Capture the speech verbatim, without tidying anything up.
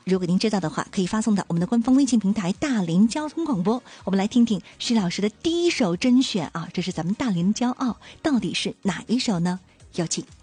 如果您知道的话，可以发送到我们的官方微信平台大连交通广播。我们来听听施老师的第一首甄选啊，这是咱们大连的骄傲，到底是哪一首呢？有请。